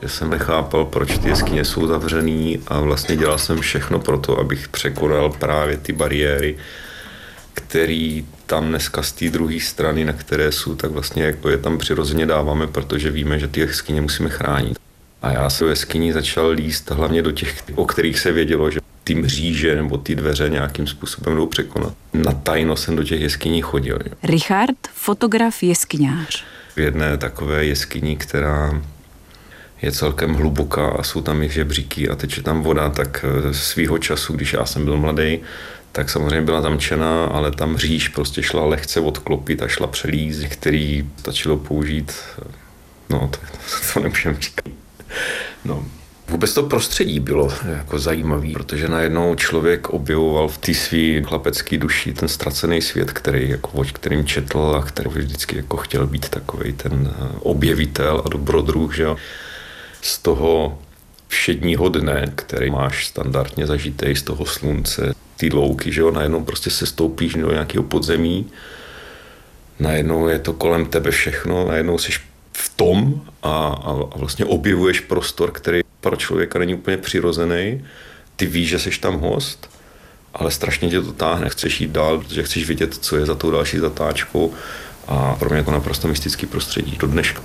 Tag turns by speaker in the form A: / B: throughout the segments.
A: Já jsem nechápal, proč ty jeskyně jsou zavřený a vlastně dělal jsem všechno pro to, abych překonal právě ty bariéry, které tam dneska z té druhé strany, na které jsou, tak vlastně jako je tam přirozeně dáváme, protože víme, že ty jeskyně musíme chránit. A já se do jeskyní začal líst hlavně do těch, o kterých se vědělo, že ty mříže nebo ty dveře nějakým způsobem jdou překonat. Na tajno jsem do těch jeskyní chodil. Jo.
B: Richard, fotograf, jeskyňář.
A: V jedné takové jeskyni, která je celkem hluboká a jsou tam i žebříky a teče tam voda, tak svýho času, když já jsem byl mladý, tak samozřejmě byla zamčená, ale tam mříž prostě šla lehce odklopit a šla přelízt, který stačilo použít, no to nemůžeme říkat. No. Vůbec to prostředí bylo jako zajímavý, protože najednou člověk objevoval v té svý chlapecký duši ten ztracený svět, který jako o kterým četl a který vždycky jako chtěl být takovej ten objevitel a dobrodruh, že jo. Z toho všedního dne, který máš standardně zažitej, z toho slunce, ty louky, že jo, najednou prostě se stoupíš do nějakého podzemí, najednou je to kolem tebe všechno, najednou jsi v tom a vlastně objevuješ prostor, který pro člověka není úplně přirozený. Ty víš, že jsi tam host, ale strašně tě to táhne. Chceš jít dál, protože chceš vidět, co je za tou další zatáčkou a pro mě je to naprosto mystický prostředí do dneška.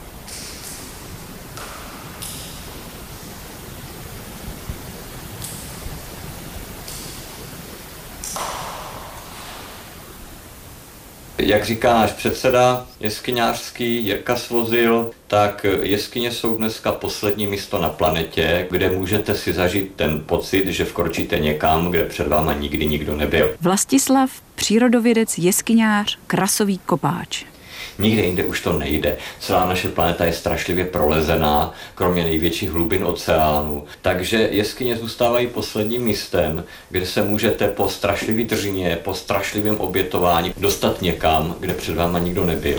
C: Jak říká náš předseda jeskyňářský Jirka Svozil, tak jeskyně jsou dneska poslední místo na planetě, kde můžete si zažít ten pocit, že vkročíte někam, kde před váma nikdy nikdo nebyl.
B: Vlastislav, přírodovědec, jeskyňář, krasový kopáč.
C: Nikde jinde už to nejde. Celá naše planeta je strašlivě prolezená, kromě největších hlubin oceánu. Takže jeskyně zůstávají posledním místem, kde se můžete po strašlivý držině, po strašlivém obětování dostat někam, kde před váma nikdo nebyl.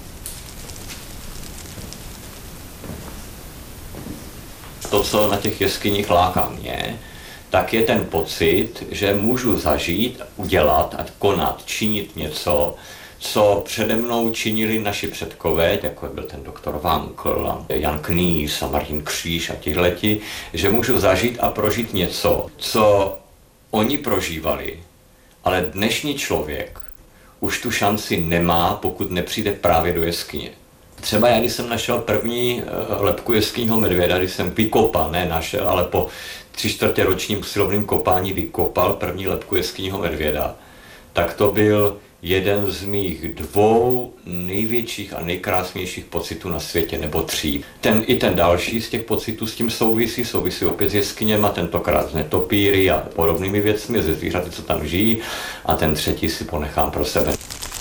C: To, co na těch jeskyních láká mě, tak je ten pocit, že můžu zažít, udělat a konat, činit něco, co přede mnou činili naši předkové, jako byl ten doktor Vankl, Jan Knýs a Martin Kříž a tihleti, že můžu zažít a prožít něco, co oni prožívali, ale dnešní člověk už tu šanci nemá, pokud nepřijde právě do jeskyně. Třeba já, když jsem našel první lebku jeskyního medvěda, když jsem vykopal, ne našel, ale po 3/4 ročním usilovným kopání vykopal první lebku jeskyního medvěda, tak to byl jeden z mých 2 největších a nejkrásnějších pocitů na světě, nebo 3. Ten další z těch pocitů s tím souvisí opět s jeskyněma, tentokrát s netopíry a podobnými věcmi, ze zvířaty, co tam žijí, a ten třetí si ponechám pro sebe.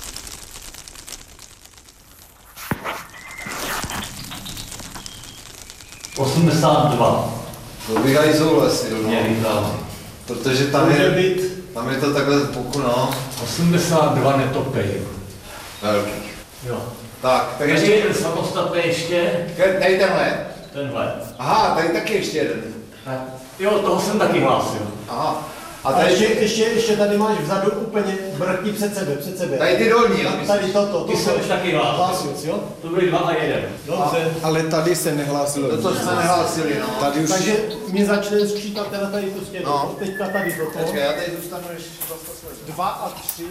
D: Dobíhají souhlasy, protože tam je to takhle z boku, no.
E: 82 netopej.
D: Velkých.
E: Jo.
D: Tak,
E: Takže jeden samostatný ještě.
D: Tady tenhle.
E: Tenhle.
D: Aha, tady taky ještě jeden.
E: Jo, toho jsem taky hlásil.
D: Aha.
F: A tady ještě tady máš vzadu úplně brkni před sebe.
D: Tady ty dolní, jo?
F: Tady toto.
E: Ty jsem už taky hlásil,
F: jo?
E: To byly 2 a 1.
F: Dobře.
G: Ale tady se nehlásilo.
D: To jsme nehlásili, no.
G: Tady už...
F: Takže mi začne sčítat teda tady tu stěnu.
D: No.
F: Teďka tady toto.
D: Počkej, já tady zůstanu ještě
F: 2 a 3.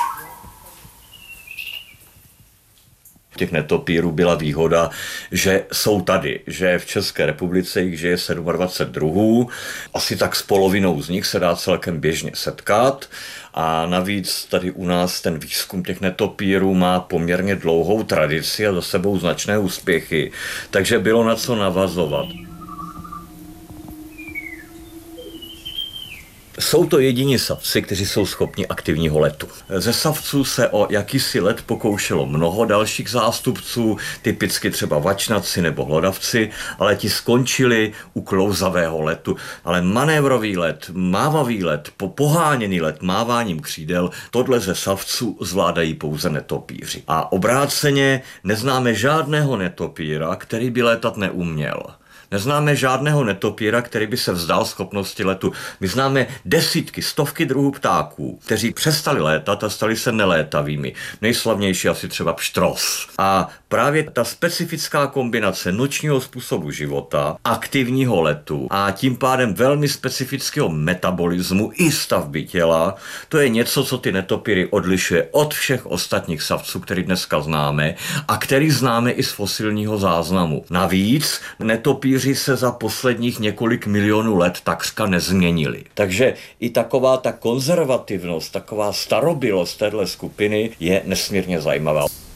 C: Těch netopírů byla výhoda, že jsou tady, že v České republice jich žije 27 druhů, asi tak s polovinou z nich se dá celkem běžně setkat a navíc tady u nás ten výzkum těch netopírů má poměrně dlouhou tradici a za sebou značné úspěchy, takže bylo na co navazovat. Jsou to jediní savci, kteří jsou schopni aktivního letu. Ze savců se o jakýsi let pokoušelo mnoho dalších zástupců, typicky třeba vačnaci nebo hlodavci, ale ti skončili u klouzavého letu. Ale manévrový let, mávavý let, poháněný let máváním křídel, tohle ze savců zvládají pouze netopíři. A obráceně neznáme žádného netopíra, který by létat neuměl. Neznáme žádného netopíra, který by se vzdal schopnosti letu. My známe desítky, stovky druhů ptáků, kteří přestali létat a stali se nelétavými. Nejslavnější asi třeba pštros. A právě ta specifická kombinace nočního způsobu života, aktivního letu a tím pádem velmi specifického metabolismu i stavby těla, to je něco, co ty netopíry odlišuje od všech ostatních savců, který dneska známe a který známe i z fosilního záznamu. Navíc netopíři se za posledních několik milionů let takřka nezměnili. Takže i taková ta konzervativnost, taková starobylost téhle skupiny je nesmírně zajímavá.